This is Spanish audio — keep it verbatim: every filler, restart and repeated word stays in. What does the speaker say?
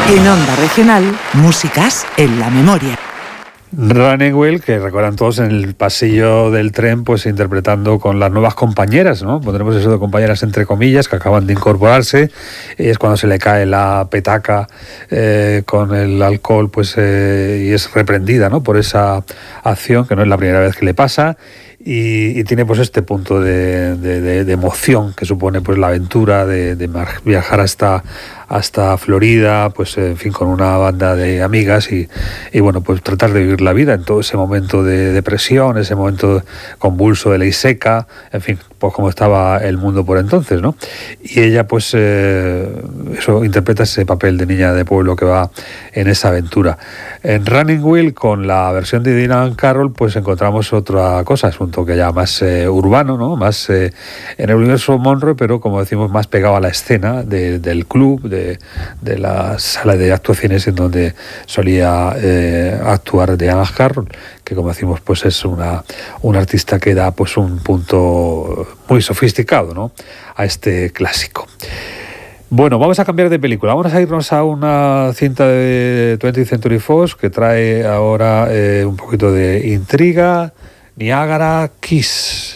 En Onda Regional, músicas en la memoria. Running Wild, que recuerdan todos en el pasillo del tren, pues interpretando con las nuevas compañeras, ¿no? Pondremos eso de compañeras entre comillas, que acaban de incorporarse, y es cuando se le cae la petaca eh, con el alcohol, pues eh, y es reprendida, ¿no? Por esa acción, que no es la primera vez que le pasa. Y, y tiene pues este punto de, de, de, de emoción que supone pues la aventura de, de viajar hasta, hasta Florida, pues en fin, con una banda de amigas y, y bueno, pues tratar de vivir la vida en todo ese momento de depresión, ese momento convulso de ley seca, en fin, pues como estaba el mundo por entonces, ¿no? Y ella pues eh, eso interpreta ese papel de niña de pueblo que va en esa aventura. En Running Wild, con la versión de Dylan Carroll, pues encontramos otra cosa, es un toque ya más eh, urbano, ¿no? Más eh, en el universo Monroe, pero como decimos, más pegado a la escena de, del club, de, de la sala de actuaciones en donde solía eh, actuar Diana Carroll, que como decimos, pues es una, una artista que da pues un punto muy sofisticado, ¿no? A este clásico. Bueno, vamos a cambiar de película. Vamos a irnos a una cinta de twentieth Century Fox que trae ahora eh, un poquito de intriga. Niagara Kiss.